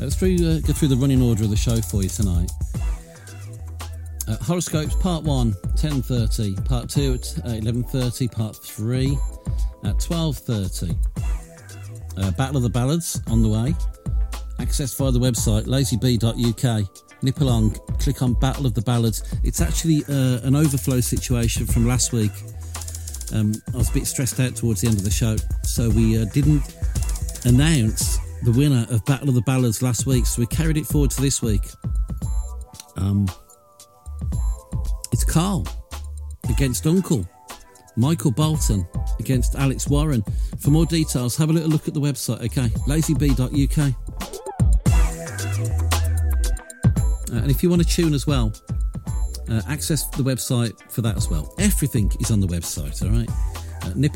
Let's go through the running order of the show for you tonight. Horoscopes, part 1, 10:30. Part 2 at 11:30. Part 3 at 12:30. Battle of the Ballads on the way. Access via the website, lazybee.uk. Nip along, click on Battle of the Ballads. It's actually an overflow situation from last week. I was a bit stressed out towards the end of the show, so we didn't announce the winner of Battle of the Ballads last week, so we carried it forward to this week. It's Carl against Uncle. Michael Bolton against Alex Warren. For more details, have a little look at the website, okay? lazybee.uk. And if you want to tune as well, access the website for that as well. Everything is on the website, all right? Nip